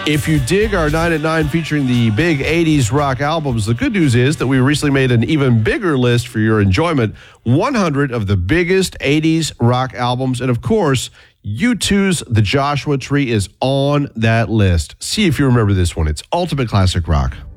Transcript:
If you dig our 9 at 9 featuring the big 80s rock albums, the good news is that we recently made an even bigger list for your enjoyment. 100 of the biggest 80s rock albums. And of course, U2's The Joshua Tree is on that list. See if you remember this one. It's Ultimate Classic Rock.